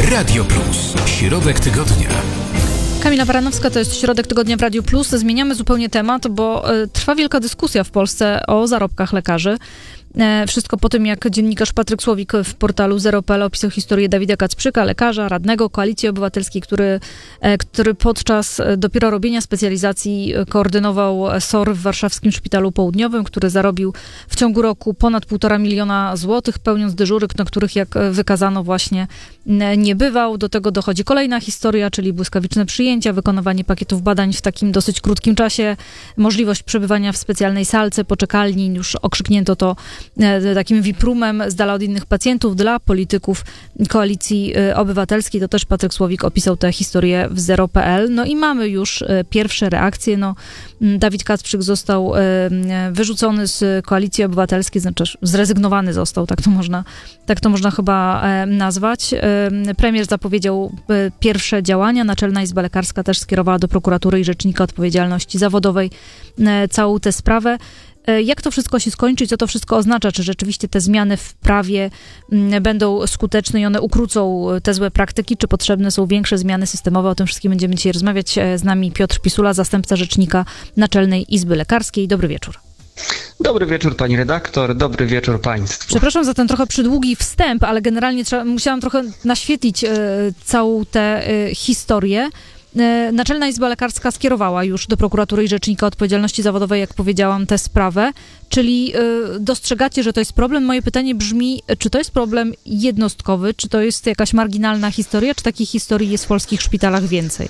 Radio Plus. Środek tygodnia. Kamila Baranowska, to jest Środek Tygodnia w Radiu Plus. Zmieniamy zupełnie temat, bo trwa wielka dyskusja w Polsce o zarobkach lekarzy. Wszystko po tym, jak dziennikarz Patryk Słowik w portalu Zero.pl opisał historię Dawida Kacprzyka, lekarza, radnego Koalicji Obywatelskiej, który podczas dopiero robienia specjalizacji koordynował SOR w warszawskim Szpitalu Południowym, który zarobił w ciągu roku ponad 1,5 miliona złotych, pełniąc dyżury, na których, jak wykazano, właśnie nie bywał. Do tego dochodzi kolejna historia, czyli błyskawiczne przyjęcia, wykonywanie pakietów badań w takim dosyć krótkim czasie, możliwość przebywania w specjalnej salce, poczekalni, już okrzyknięto to takim VIP-roomem z dala od innych pacjentów dla polityków Koalicji Obywatelskiej. To też Patryk Słowik opisał tę historię w Zero.pl. No i mamy już pierwsze reakcje. Dawid Kacprzyk został wyrzucony z Koalicji Obywatelskiej, znaczy zrezygnowany został, tak to można chyba nazwać. Premier zapowiedział pierwsze działania. Naczelna Izba Lekarska też skierowała do prokuratury i Rzecznika Odpowiedzialności Zawodowej całą tę sprawę. Jak to wszystko się skończy? Co to wszystko oznacza? Czy rzeczywiście te zmiany w prawie będą skuteczne i one ukrócą te złe praktyki? Czy potrzebne są większe zmiany systemowe? O tym wszystkim będziemy dzisiaj rozmawiać. Z nami Piotr Pisula, zastępca rzecznika Naczelnej Izby Lekarskiej. Dobry wieczór. Dobry wieczór, pani redaktor. Dobry wieczór państwu. Przepraszam za ten trochę przydługi wstęp, ale generalnie musiałam trochę naświetlić całą tę historię. Naczelna Izba Lekarska skierowała już do prokuratury i Rzecznika Odpowiedzialności Zawodowej, jak powiedziałam, tę sprawę, czyli dostrzegacie, że to jest problem. Moje pytanie brzmi, czy to jest problem jednostkowy, czy to jest jakaś marginalna historia, czy takich historii jest w polskich szpitalach więcej?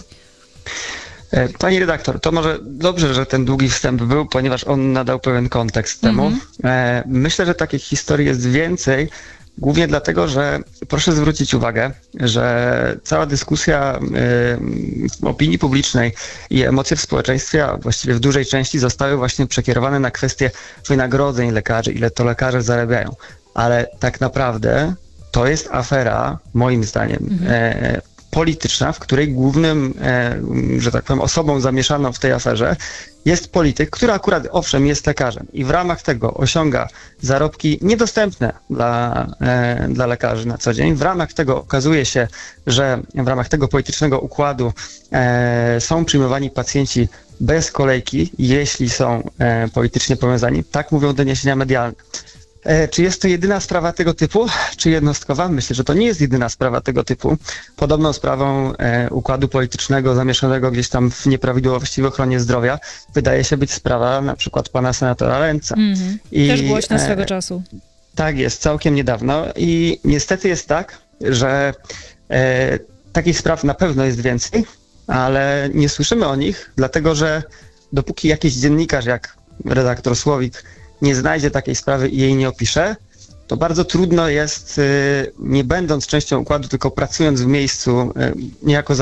Pani redaktor, to może dobrze, że ten długi wstęp był, ponieważ on nadał pewien kontekst temu. Myślę, że takich historii jest więcej, głównie dlatego, że proszę zwrócić uwagę, że cała dyskusja w opinii publicznej i emocje w społeczeństwie, a właściwie w dużej części zostały właśnie przekierowane na kwestię wynagrodzeń lekarzy, ile to lekarze zarabiają. Ale tak naprawdę to jest afera, moim zdaniem, polityczna, w której głównym, że tak powiem, osobą zamieszaną w tej aferze jest polityk, który akurat, owszem, jest lekarzem i w ramach tego osiąga zarobki niedostępne dla lekarzy na co dzień. W ramach tego okazuje się, że w ramach tego politycznego układu są przyjmowani pacjenci bez kolejki, jeśli są politycznie powiązani. Tak mówią doniesienia medialne. Czy jest to jedyna sprawa tego typu, czy jednostkowa? Myślę, że to nie jest jedyna sprawa tego typu. Podobną sprawą układu politycznego zamieszanego gdzieś tam w nieprawidłowości w ochronie zdrowia wydaje się być sprawa na przykład pana senatora Lęca. Też głośna swego czasu. Tak jest, całkiem niedawno i niestety jest tak, że takich spraw na pewno jest więcej, ale nie słyszymy o nich, dlatego że dopóki jakiś dziennikarz jak redaktor Słowik nie znajdzie takiej sprawy i jej nie opisze, to bardzo trudno jest, nie będąc częścią układu, tylko pracując w miejscu, niejako